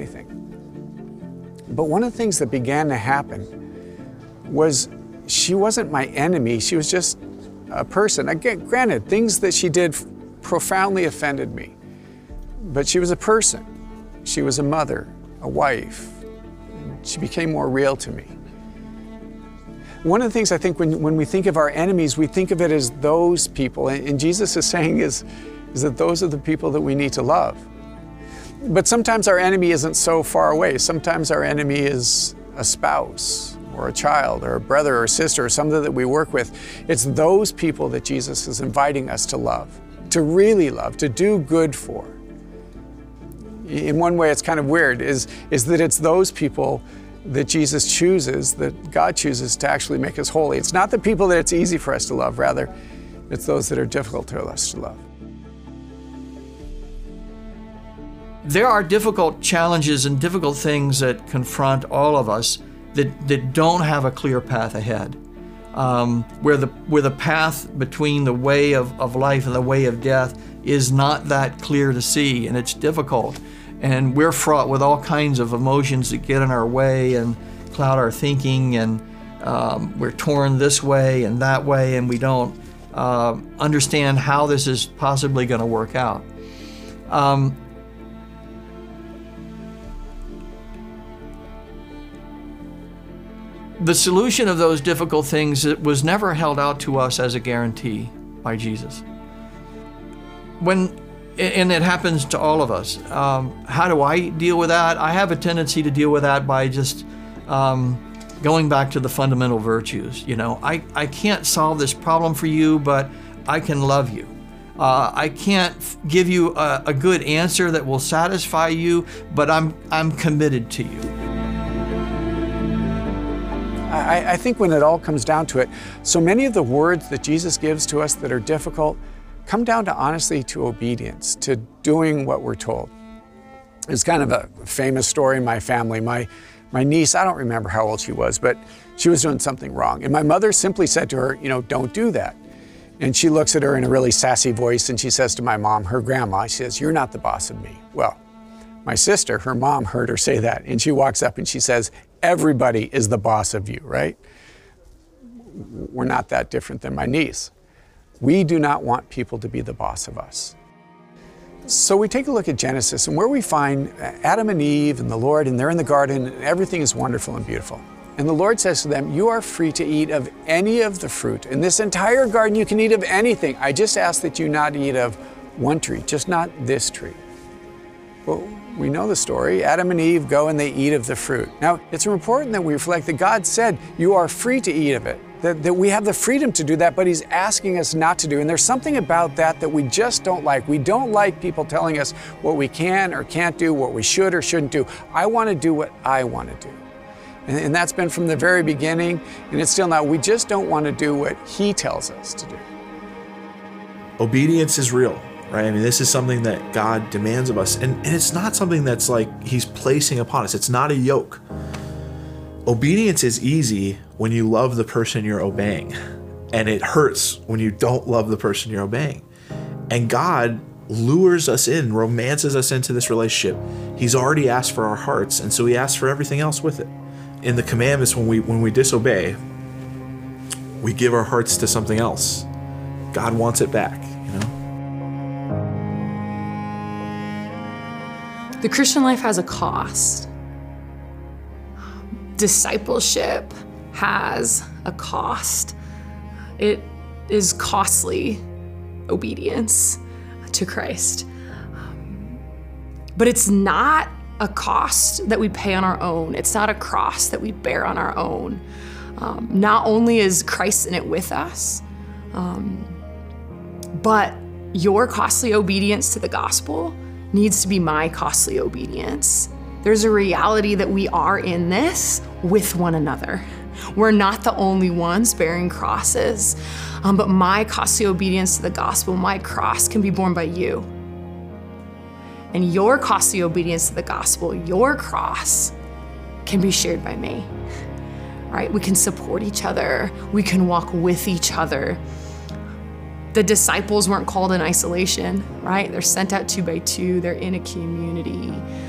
anything. But one of the things that began to happen was she wasn't my enemy, she was just a person. Again, granted, things that she did profoundly offended me, but she was a person. She was a mother, a wife. She became more real to me. One of the things I think when we think of our enemies, we think of it as those people, and Jesus is saying is that those are the people that we need to love. But sometimes our enemy isn't so far away. Sometimes our enemy is a spouse, or a child, or a brother or sister, or something that we work with. It's those people that Jesus is inviting us to love, to really love, to do good for. In one way, it's kind of weird, is that it's those people that Jesus chooses, that God chooses to actually make us holy. It's not the people that it's easy for us to love, rather, it's those that are difficult to us to love. There are difficult challenges and difficult things that confront all of us that don't have a clear path ahead. Where the path between the way of life and the way of death is not that clear to see, and it's difficult. And we're fraught with all kinds of emotions that get in our way and cloud our thinking, and we're torn this way and that way, and we don't understand how this is possibly going to work out. The solution of those difficult things was never held out to us as a guarantee by Jesus. And it happens to all of us. How do I deal with that? I have a tendency to deal with that by just going back to the fundamental virtues. You know, I can't solve this problem for you, but I can love you. I can't give you a good answer that will satisfy you, but I'm committed to you. I think when it all comes down to it, so many of the words that Jesus gives to us that are difficult come down to, honestly, to obedience, to doing what we're told. It's kind of a famous story in my family. My niece, I don't remember how old she was, but she was doing something wrong. And my mother simply said to her, you know, don't do that. And she looks at her in a really sassy voice and she says to my mom, her grandma, she says, you're not the boss of me. Well, my sister, her mom, heard her say that, and she walks up and she says, everybody is the boss of you, right? We're not that different than my niece. We do not want people to be the boss of us. So we take a look at Genesis, and where we find Adam and Eve and the Lord, and they're in the garden, and everything is wonderful and beautiful. And the Lord says to them, you are free to eat of any of the fruit. In this entire garden, you can eat of anything. I just ask that you not eat of one tree, just not this tree. Well, we know the story. Adam and Eve go and they eat of the fruit. Now, it's important that we reflect that God said, you are free to eat of it, that we have the freedom to do that, but He's asking us not to do. And there's something about that we just don't like. We don't like people telling us what we can or can't do, what we should or shouldn't do. I want to do what I want to do. And that's been from the very beginning, and it's still now. We just don't want to do what He tells us to do. Obedience is real. Right? I mean, this is something that God demands of us. And it's not something that's like He's placing upon us. It's not a yoke. Obedience is easy when you love the person you're obeying. And it hurts when you don't love the person you're obeying. And God lures us in, romances us into this relationship. He's already asked for our hearts, and so He asks for everything else with it. In the commandments, when we disobey, we give our hearts to something else. God wants it back, you know? The Christian life has a cost. Discipleship has a cost. It is costly obedience to Christ. But it's not a cost that we pay on our own. It's not a cross that we bear on our own. Not only is Christ in it with us, but your costly obedience to the gospel needs to be my costly obedience. There's a reality that we are in this with one another. We're not the only ones bearing crosses, but my costly obedience to the gospel, my cross, can be borne by you. And your costly obedience to the gospel, your cross, can be shared by me, right? We can support each other. We can walk with each other. The disciples weren't called in isolation, right? They're sent out 2 by 2. They're in a community.